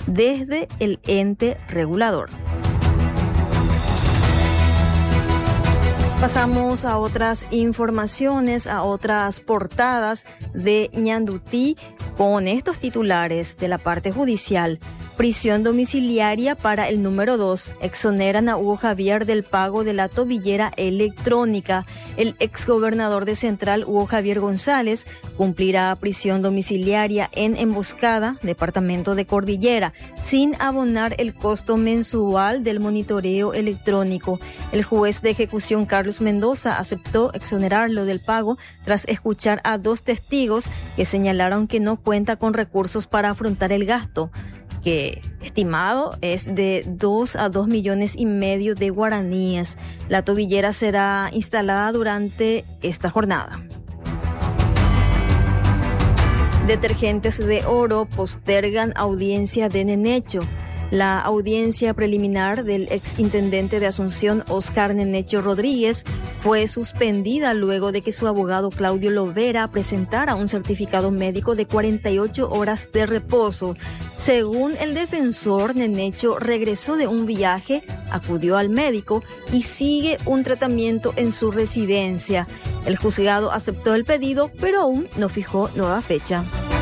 desde el ente regulador. Pasamos a otras informaciones, a otras portadas de Ñandutí con estos titulares de la parte judicial. Prisión domiciliaria para el número 2. Exoneran a Hugo Javier del pago de la tobillera electrónica. El exgobernador de Central, Hugo Javier González, cumplirá prisión domiciliaria en Emboscada, departamento de Cordillera, sin abonar el costo mensual del monitoreo electrónico. El juez de ejecución, Carlos Mendoza, aceptó exonerarlo del pago tras escuchar a 2 testigos que señalaron que no cuenta con recursos para afrontar el gasto, que estimado es de 2 a 2,5 millones de guaraníes. La tobillera será instalada durante esta jornada. Detergentes de Oro postergan audiencia de Nenecho. La audiencia preliminar del exintendente de Asunción, Oscar Nenecho Rodríguez, fue suspendida luego de que su abogado Claudio Lovera presentara un certificado médico de 48 horas de reposo. Según el defensor, Nenecho regresó de un viaje, acudió al médico y sigue un tratamiento en su residencia. El juzgado aceptó el pedido, pero aún no fijó nueva fecha.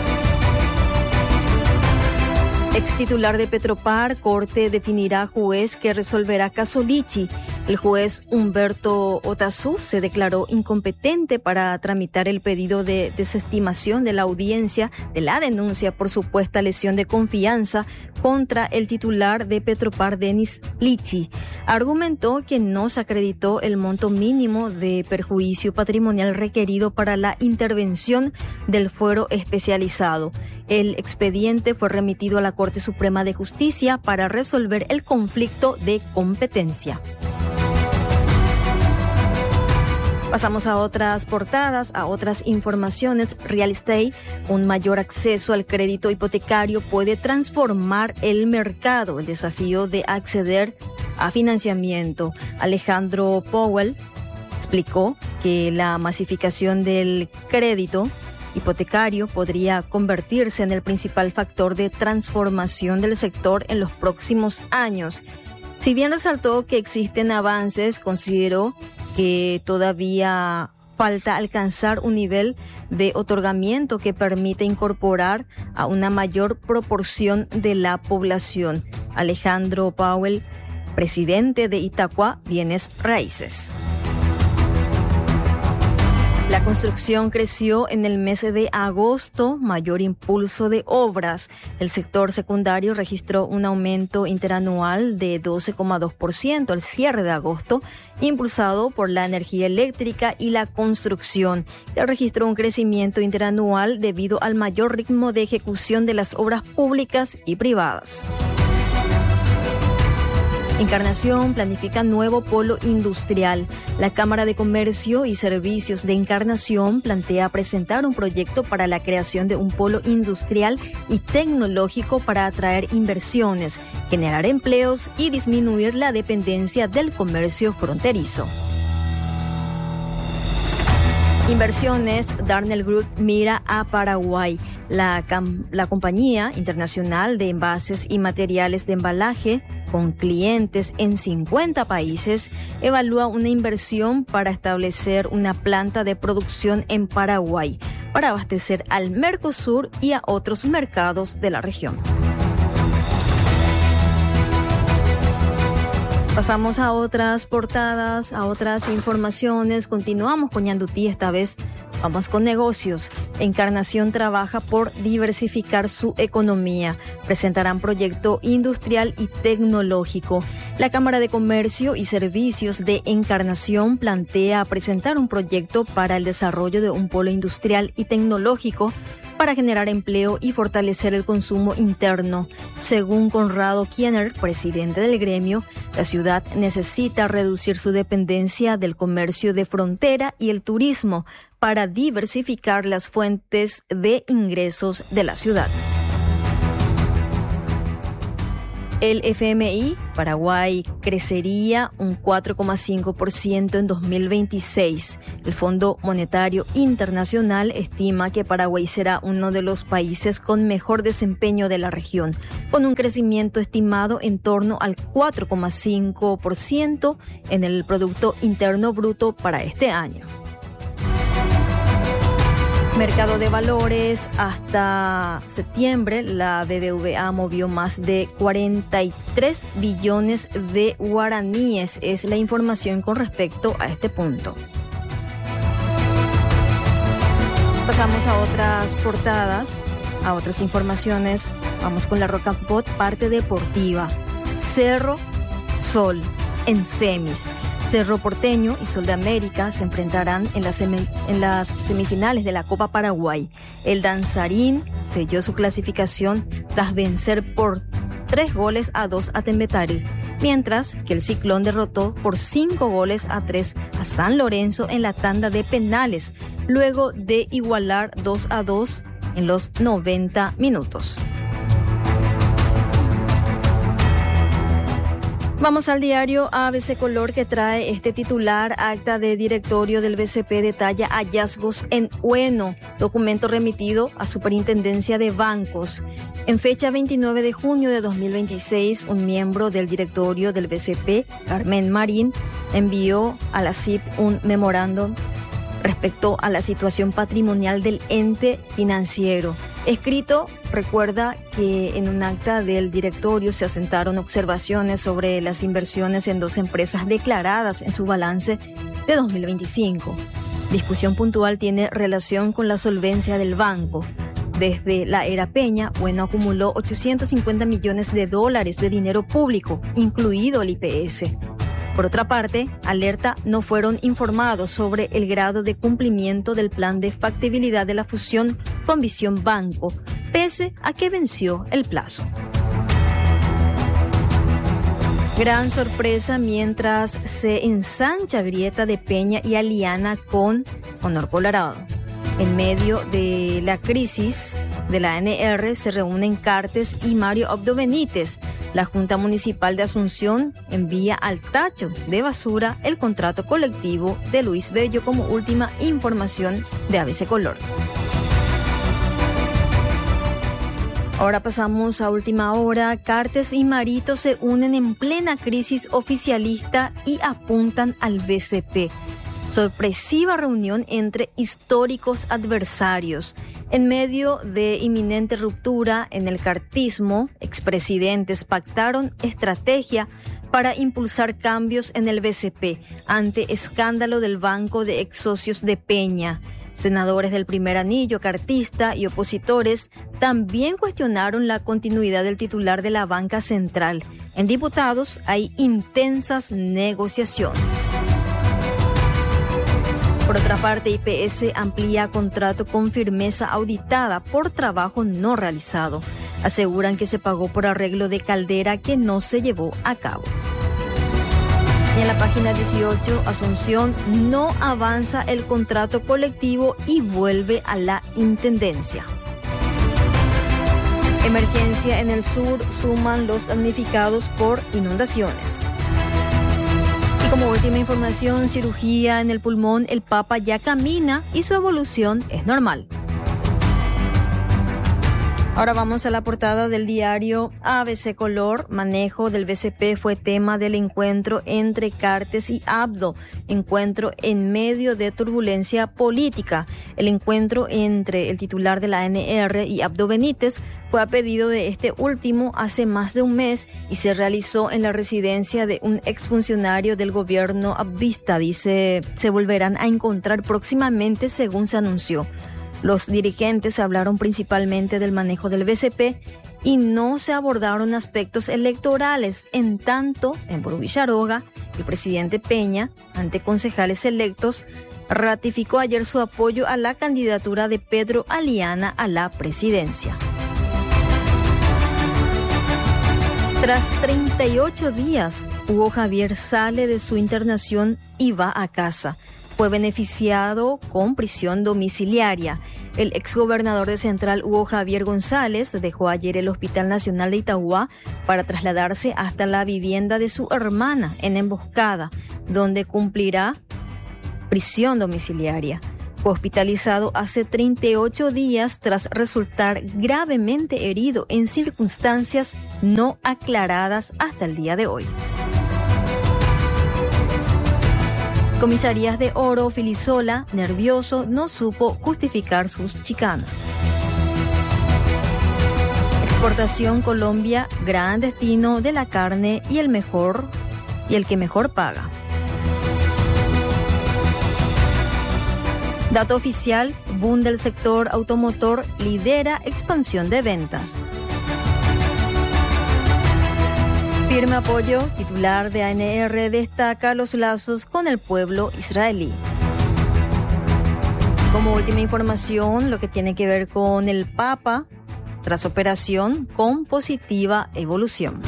Extitular de Petropar, Corte definirá juez que resolverá caso Lichi. El juez Humberto Otazú se declaró incompetente para tramitar el pedido de desestimación de la audiencia de la denuncia por supuesta lesión de confianza contra el titular de Petropar, Denis Lichi. Argumentó que no se acreditó el monto mínimo de perjuicio patrimonial requerido para la intervención del fuero especializado. El expediente fue remitido a la Corte Suprema de Justicia para resolver el conflicto de competencia. Pasamos a otras portadas, a otras informaciones. Real Estate, un mayor acceso al crédito hipotecario puede transformar el mercado. El desafío de acceder a financiamiento. Alejandro Powell explicó que la masificación del crédito hipotecario podría convertirse en el principal factor de transformación del sector en los próximos años. Si bien resaltó que existen avances, consideró que todavía falta alcanzar un nivel de otorgamiento que permita incorporar a una mayor proporción de la población. Alejandro Powell, presidente de Itaqua Bienes Raíces. La construcción creció en el mes de agosto, mayor impulso de obras. El sector secundario registró un aumento interanual de 12,2% al cierre de agosto, impulsado por la energía eléctrica y la construcción, que registró un crecimiento interanual debido al mayor ritmo de ejecución de las obras públicas y privadas. Encarnación planifica nuevo polo industrial. La Cámara de Comercio y Servicios de Encarnación plantea presentar un proyecto para la creación de un polo industrial y tecnológico para atraer inversiones, generar empleos y disminuir la dependencia del comercio fronterizo. Inversiones, Darnell Group mira a Paraguay. La compañía internacional de envases y materiales de embalaje, con clientes en 50 países, evalúa una inversión para establecer una planta de producción en Paraguay para abastecer al Mercosur y a otros mercados de la región. Pasamos a otras portadas, a otras informaciones. Continuamos con Ñandutí, esta vez vamos con negocios. Encarnación trabaja por diversificar su economía. Presentarán proyecto industrial y tecnológico. La Cámara de Comercio y Servicios de Encarnación plantea presentar un proyecto para el desarrollo de un polo industrial y tecnológico para generar empleo y fortalecer el consumo interno. Según Conrado Kiener, presidente del gremio, la ciudad necesita reducir su dependencia del comercio de frontera y el turismo para diversificar las fuentes de ingresos de la ciudad. El FMI Paraguay crecería un 4,5% en 2026. El Fondo Monetario Internacional estima que Paraguay será uno de los países con mejor desempeño de la región, con un crecimiento estimado en torno al 4,5% en el Producto Interno Bruto para este año. Mercado de valores, hasta septiembre la BBVA movió más de 43 billones de guaraníes. Es la información con respecto a este punto. Pasamos a otras portadas, a otras informaciones. Vamos con la Rocafort, parte deportiva. Cerro Sol en semis. Cerro Porteño y Sol de América se enfrentarán en las semifinales de la Copa Paraguay. El danzarín selló su clasificación tras vencer por 3-2 a Tembetari, mientras que el Ciclón derrotó por 5-3 a San Lorenzo en la tanda de penales, luego de igualar 2-2 en los 90 minutos. Vamos al diario ABC Color, que trae este titular: acta de directorio del BCP detalla hallazgos en Hueno, documento remitido a Superintendencia de Bancos. En fecha 29 de junio de 2026, un miembro del directorio del BCP, Carmen Marín, envió a la CIP un memorándum respecto a la situación patrimonial del ente financiero. Escrito, recuerda que en un acta del directorio se asentaron observaciones sobre las inversiones en 2 empresas declaradas en su balance de 2025. Discusión puntual tiene relación con la solvencia del banco. Desde la era Peña, Hueno acumuló $850 millones de dinero público, incluido el IPS. Por otra parte, Alerta no fueron informados sobre el grado de cumplimiento del plan de factibilidad de la fusión con Visión Banco, pese a que venció el plazo. Gran sorpresa mientras se ensancha grieta de Peña y Aliana con Honor Colorado. En medio de la crisis de la ANR se reúnen Cartes y Mario Abdo Benítez. La Junta Municipal de Asunción envía al tacho de basura el contrato colectivo de Luis Bello, como última información de ABC Color. Ahora pasamos a última hora. Cartes y Marito se unen en plena crisis oficialista y apuntan al BCP. Sorpresiva reunión entre históricos adversarios. En medio de inminente ruptura en el cartismo, expresidentes pactaron estrategia para impulsar cambios en el BCP ante escándalo del banco de ex socios de Peña. Senadores del primer anillo cartista y opositores también cuestionaron la continuidad del titular de la banca central. En diputados hay intensas negociaciones. Por otra parte, IPS amplía contrato con Firmeza auditada por trabajo no realizado. Aseguran que se pagó por arreglo de caldera que no se llevó a cabo. Y en la página 18, Asunción no avanza el contrato colectivo y vuelve a la intendencia. Emergencia en el sur, suman los damnificados por inundaciones. Y como última información, cirugía en el pulmón, el Papa ya camina y su evolución es normal. Ahora vamos a la portada del diario ABC Color. Manejo del BCP fue tema del encuentro entre Cartes y Abdo. Encuentro en medio de turbulencia política. El encuentro entre el titular de la ANR y Abdo Benítez fue a pedido de este último hace más de un mes y se realizó en la residencia de un exfuncionario del gobierno abdista. Dice, se volverán a encontrar próximamente, según se anunció. Los dirigentes hablaron principalmente del manejo del BCP y no se abordaron aspectos electorales. En tanto, en Burú Villaroga, el presidente Peña, ante concejales electos, ratificó ayer su apoyo a la candidatura de Pedro Aliana a la presidencia. Tras 38 días, Hugo Javier sale de su internación y va a casa. fue beneficiado con prisión domiciliaria. El exgobernador de Central, Hugo Javier González, dejó ayer el Hospital Nacional de Itauguá para trasladarse hasta la vivienda de su hermana en Emboscada, donde cumplirá prisión domiciliaria. Fue hospitalizado hace 38 días tras resultar gravemente herido en circunstancias no aclaradas hasta el día de hoy. Comisarías de Oro, Filisola, nervioso, no supo justificar sus chicanas. Exportación Colombia, gran destino de la carne y el que mejor paga. Dato oficial, boom del sector automotor lidera expansión de ventas. Firme apoyo, titular de ANR destaca los lazos con el pueblo israelí. Como última información, lo que tiene que ver con el Papa, tras operación con positiva evolución.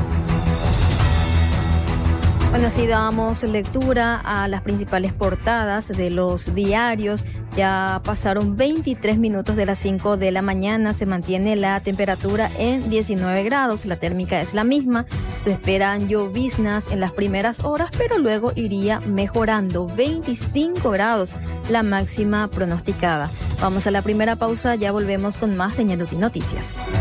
Bueno, así damos lectura a las principales portadas de los diarios. Ya pasaron 23 minutos de las 5 de la mañana. Se mantiene la temperatura en 19 grados. La térmica es la misma. Se esperan lloviznas en las primeras horas, pero luego iría mejorando. 25 grados la máxima pronosticada. Vamos a la primera pausa. Ya volvemos con más de Ñandutí Noticias.